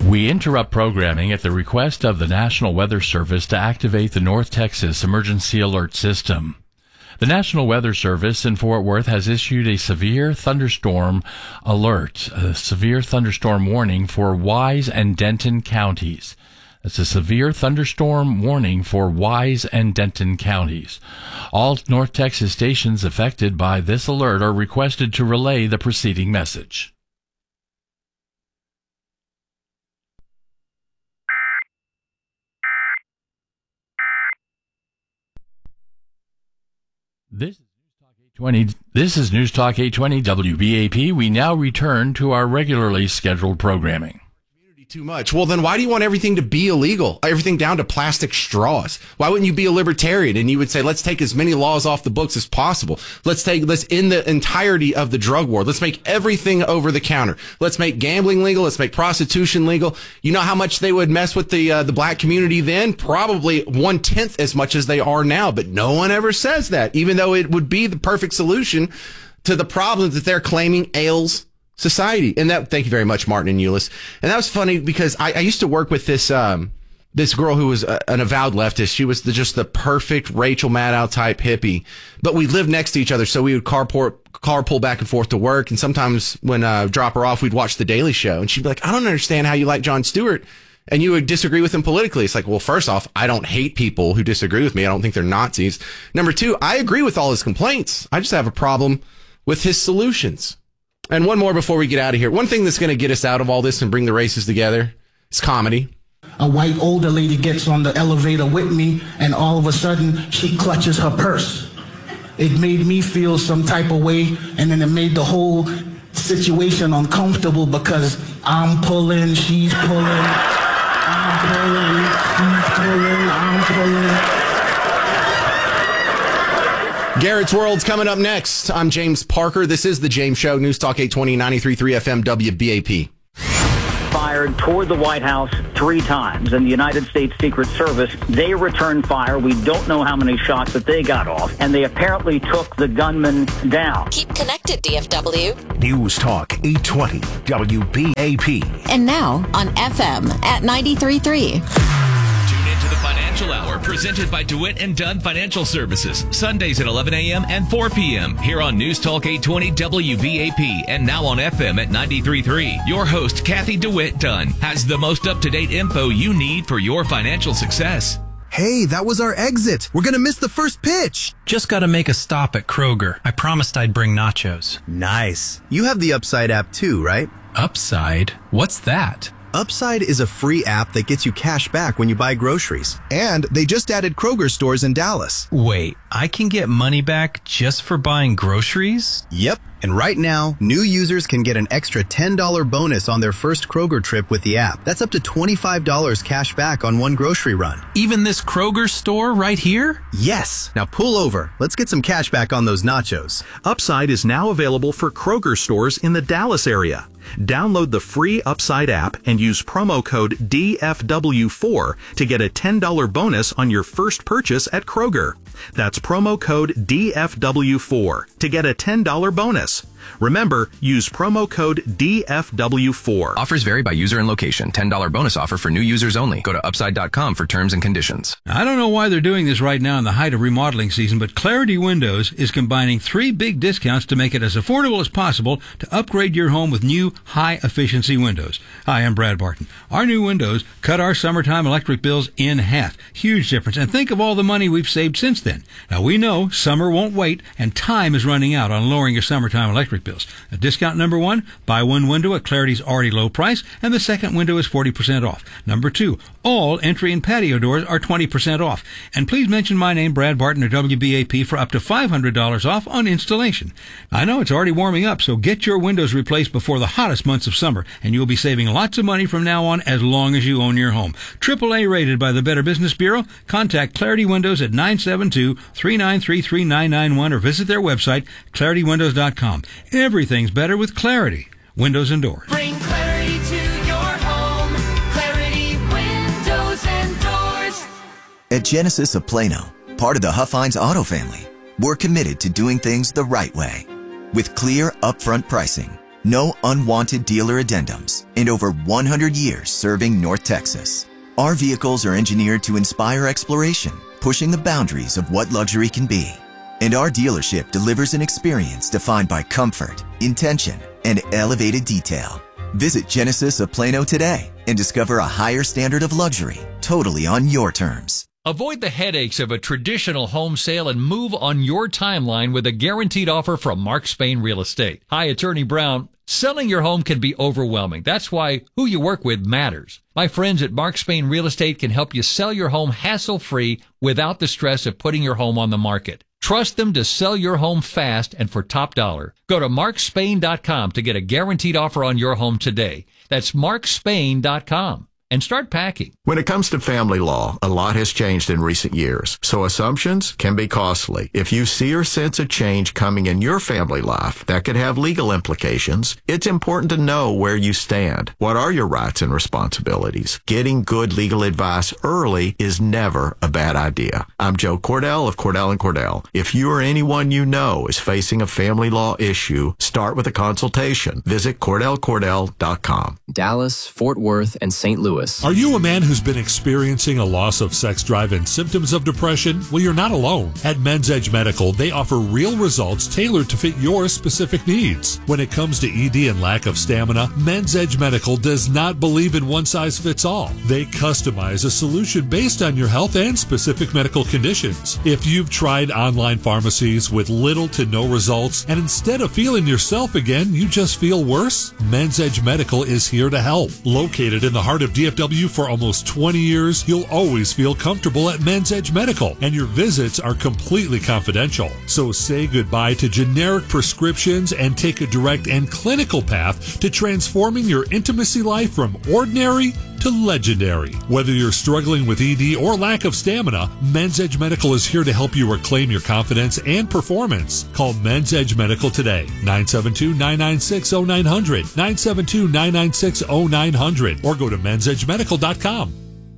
We interrupt programming at the request of the National Weather Service to activate the North Texas Emergency Alert System. The National Weather Service in Fort Worth has issued a severe thunderstorm alert, a severe thunderstorm warning for Wise and Denton counties. It's a severe thunderstorm warning for Wise and Denton counties. All North Texas stations affected by this alert are requested to relay the preceding message. This is News Talk 820 WBAP. We now return to our regularly scheduled programming. Too much. Well, then why do you want everything to be illegal? Everything down to plastic straws. Why wouldn't you be a libertarian and you would say, let's take as many laws off the books as possible. Let's end the entirety of the drug war. Let's make everything over the counter. Let's make gambling legal. Let's make prostitution legal. You know how much they would mess with the black community then? Probably 1/10 as much as they are now. But no one ever says that, even though it would be the perfect solution to the problems that they're claiming ails society. And that, thank you very much, Martin and Euless. And that was funny because I used to work with this girl who was an avowed leftist. She was just the perfect Rachel Maddow type hippie, but we lived next to each other. So we would carpool back and forth to work. And sometimes when drop her off, we'd watch The Daily Show and she'd be like, I don't understand how you like Jon Stewart and you would disagree with him politically. It's like, well, first off, I don't hate people who disagree with me. I don't think they're Nazis. Number two, I agree with all his complaints. I just have a problem with his solutions. And one more before we get out of here. One thing that's going to get us out of all this and bring the races together is comedy. A white older lady gets on the elevator with me, and all of a sudden, she clutches her purse. It made me feel some type of way, and then it made the whole situation uncomfortable because I'm pulling, she's pulling, I'm pulling, she's pulling, I'm pulling. Garrett's World's coming up next. I'm James Parker. This is The James Show, News Talk 820, 93.3 FM, WBAP. Fired toward the White House 3 times, and the United States Secret Service, they returned fire. We don't know how many shots that they got off, and they apparently took the gunman down. Keep connected, DFW. News Talk 820, WBAP. And now on FM at 93.3. To the Financial Hour, presented by DeWitt and Dunn Financial Services, Sundays at 11 a.m. and 4 p.m. here on News Talk 820 WBAP and now on FM at 93.3. Your host, Kathy DeWitt Dunn, has the most up-to-date info you need for your financial success. Hey, that was our exit. We're going to miss the first pitch. Just got to make a stop at Kroger. I promised I'd bring nachos. Nice. You have the Upside app too, right? Upside? What's that? Upside is a free app that gets you cash back when you buy groceries. And they just added Kroger stores in Dallas. Wait, I can get money back just for buying groceries? Yep. And right now, new users can get an extra $10 bonus on their first Kroger trip with the app. That's up to $25 cash back on one grocery run. Even this Kroger store right here? Yes. Now pull over. Let's get some cash back on those nachos. Upside is now available for Kroger stores in the Dallas area. Download the free Upside app and use promo code DFW4 to get a $10 bonus on your first purchase at Kroger. That's promo code DFW4 to get a $10 bonus. Remember, use promo code DFW4. Offers vary by user and location. $10 bonus offer for new users only. Go to upside.com for terms and conditions. I don't know why they're doing this right now in the height of remodeling season, but Clarity Windows is combining 3 big discounts to make it as affordable as possible to upgrade your home with new high-efficiency windows. Hi, I'm Brad Barton. Our new windows cut our summertime electric bills in half. Huge difference. And think of all the money we've saved since then. Now, we know summer won't wait, and time is running out on lowering your summertime electric bills. Discount number 1, buy one window at Clarity's already low price, and the second window is 40% off. Number 2, all entry and patio doors are 20% off. And please mention my name, Brad Barton, or WBAP, for up to $500 off on installation. I know it's already warming up, so get your windows replaced before the hottest months of summer, and you'll be saving lots of money from now on as long as you own your home. AAA rated by the Better Business Bureau. Contact Clarity Windows at 972-393-3991 or visit their website, ClarityWindows.com. Everything's better with Clarity Windows and Doors. Bring clarity to your home. Clarity Windows and Doors. At Genesis of Plano, part of the Huff-Hines Auto family, we're committed to doing things the right way. With clear, upfront pricing, no unwanted dealer addendums, and over 100 years serving North Texas. Our vehicles are engineered to inspire exploration, pushing the boundaries of what luxury can be. And our dealership delivers an experience defined by comfort, intention, and elevated detail. Visit Genesis of Plano today and discover a higher standard of luxury, totally on your terms. Avoid the headaches of a traditional home sale and move on your timeline with a guaranteed offer from Mark Spain Real Estate. Hi, Attorney Brown. Selling your home can be overwhelming. That's why who you work with matters. My friends at Mark Spain Real Estate can help you sell your home hassle-free without the stress of putting your home on the market. Trust them to sell your home fast and for top dollar. Go to markspain.com to get a guaranteed offer on your home today. That's markspain.com. And start packing. When it comes to family law, a lot has changed in recent years, so assumptions can be costly. If you see or sense a change coming in your family life that could have legal implications, it's important to know where you stand. What are your rights and responsibilities? Getting good legal advice early is never a bad idea. I'm Joe Cordell of Cordell & Cordell. If you or anyone you know is facing a family law issue, start with a consultation. Visit CordellCordell.com. Dallas, Fort Worth, and St. Louis. Are you a man who's been experiencing a loss of sex drive and symptoms of depression? Well, you're not alone. At Men's Edge Medical, they offer real results tailored to fit your specific needs. When it comes to ED and lack of stamina, Men's Edge Medical does not believe in one size fits all. They customize a solution based on your health and specific medical conditions. If you've tried online pharmacies with little to no results, and instead of feeling yourself again, you just feel worse, Men's Edge Medical is here to help. Located in the heart of DFW for almost 20 years, you'll always feel comfortable at Men's Edge Medical, and your visits are completely confidential. So say goodbye to generic prescriptions and take a direct and clinical path to transforming your intimacy life from ordinary to legendary. Whether you're struggling with ED or lack of stamina, Men's Edge Medical is here to help you reclaim your confidence and performance. Call Men's Edge Medical today, 972-996-0900, 972-996-0900, or go to mensedgemedical.com.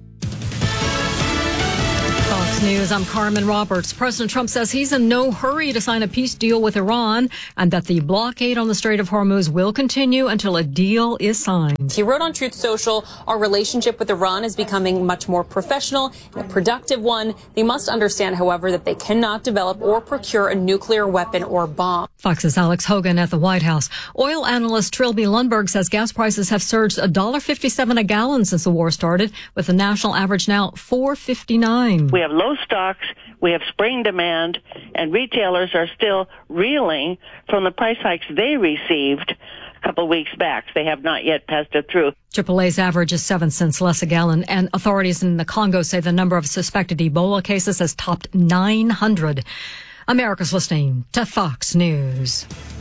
Fox News, I'm Carmen Roberts. President Trump says he's in no hurry to sign a peace deal with Iran and that the blockade on the Strait of Hormuz will continue until a deal is signed. He wrote on Truth Social, our relationship with Iran is becoming much more professional and a productive one. They must understand, however, that they cannot develop or procure a nuclear weapon or bomb. Fox's Alex Hogan at the White House. Oil analyst Trilby Lundberg says gas prices have surged $1.57 a gallon since the war started, with the national average now $4.59. We have low stocks, we have spring demand, and retailers are still reeling from the price hikes they received a couple of weeks back. They have not yet passed it through. AAA's average is 7 cents less a gallon, and authorities in the Congo say the number of suspected Ebola cases has topped 900. America's listening to Fox News.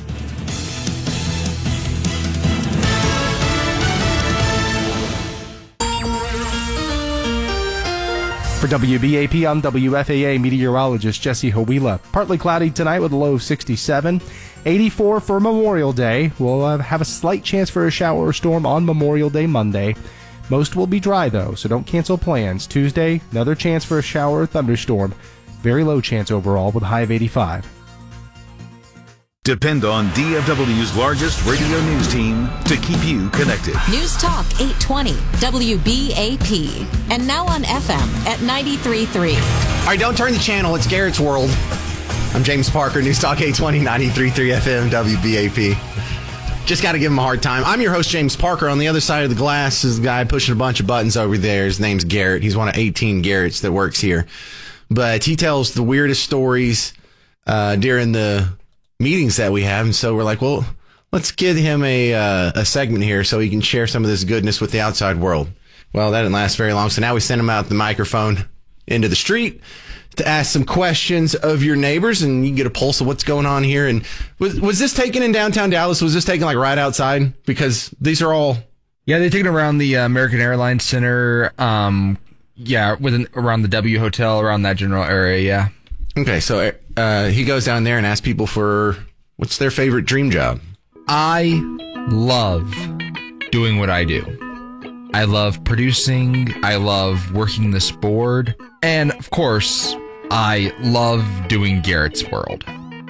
For WBAP, I'm WFAA meteorologist Jesse Hawila. Partly cloudy tonight with a low of 67. 84 for Memorial Day. We'll have a slight chance for a shower or storm on Memorial Day Monday. Most will be dry, though, so don't cancel plans. Tuesday, another chance for a shower or thunderstorm. Very low chance overall with a high of 85. Depend on DFW's largest radio news team to keep you connected. News Talk 820 WBAP. And now on FM at 93.3. All right, don't turn the channel. It's Garrett's World. I'm James Parker, News Talk 820, 93.3 FM, WBAP. Just got to give him a hard time. I'm your host, James Parker. On the other side of the glass is the guy pushing a bunch of buttons over there. His name's Garrett. He's one of 18 Garretts that works here. But he tells the weirdest stories during the meetings that we have. And so we're like, well, let's give him a segment here so he can share some of this goodness with the outside world. Well, that didn't last very long. So now we send him out the microphone into the street to ask some questions of your neighbors, and you can get a pulse of what's going on here. And was this taken in downtown Dallas? Was this taken like right outside? Because these are all... Yeah, they take it around the American Airlines Center, around the W Hotel, around that general area, yeah. Okay, so he goes down there and asks people for what's their favorite dream job. I love doing what I do. I love producing. I love working this board. And, of course, I love doing Garrett's World.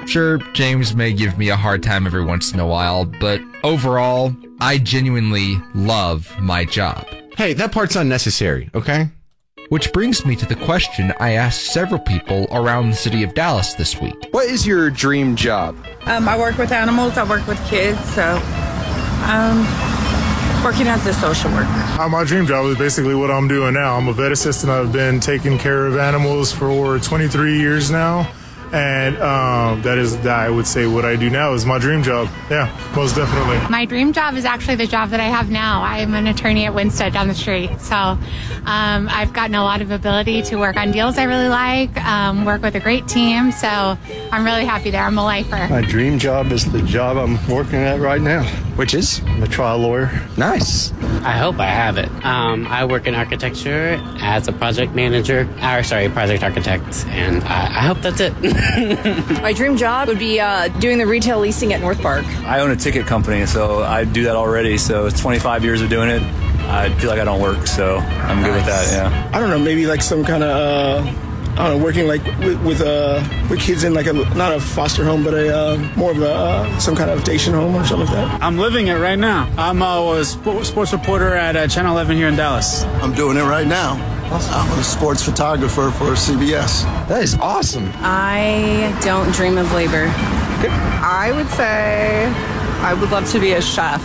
Sure, James may give me a hard time every once in a while, but overall, I genuinely love my job. Hey, that part's unnecessary, okay? Which brings me to the question I asked several people around the city of Dallas this week. What is your dream job? I work with animals, I work with kids, so working as a social worker. My dream job is basically what I'm doing now. I'm a vet assistant. I've been taking care of animals for 23 years now. And that I would say what I do now is my dream job. Yeah, most definitely. My dream job is actually the job that I have now. I'm an attorney at Winstead down the street. So I've gotten a lot of ability to work on deals I really like, work with a great team. So I'm really happy there. I'm a lifer. My dream job is the job I'm working at right now. Which is? I'm a trial lawyer. Nice. I hope I have it. I work in architecture as a project manager, project architect, and I hope that's it. My dream job would be doing the retail leasing at North Park. I own a ticket company, so I do that already. So it's 25 years of doing it. I feel like I don't work, so I'm good with that, yeah. I don't know, maybe like some kind of, working like with kids in like not a foster home, but more of some kind of station home or something like that. I'm living it right now. I'm a sports reporter at Channel 11 here in Dallas. I'm doing it right now. I'm a sports photographer for CBS. That is awesome. I don't dream of labor. I would say I would love to be a chef.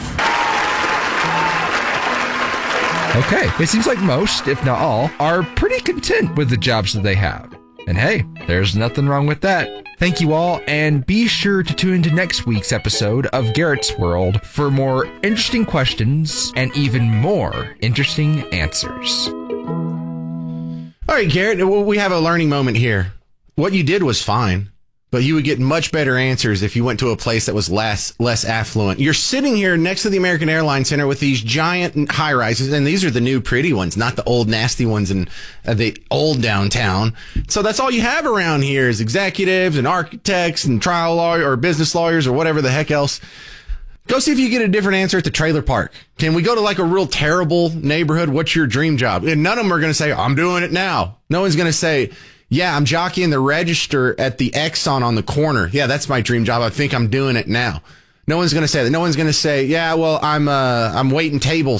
Okay, it seems like most, if not all, are pretty content with the jobs that they have. And hey, there's nothing wrong with that. Thank you all, and be sure to tune into next week's episode of Garrett's World for more interesting questions and even more interesting answers. All right, Garrett, we have a learning moment here. What you did was fine, but you would get much better answers if you went to a place that was less affluent. You're sitting here next to the American Airlines Center with these giant high-rises, and these are the new pretty ones, not the old nasty ones in the old downtown. So that's all you have around here is executives and architects and trial lawyers or business lawyers or whatever the heck else. Go see if you get a different answer at the trailer park. Can we go to like a real terrible neighborhood? What's your dream job? And none of them are going to say, I'm doing it now. No one's going to say, yeah, I'm jockeying the register at the Exxon on the corner. Yeah, that's my dream job. I think I'm doing it now. No one's going to say that. No one's going to say, yeah, well, I'm waiting tables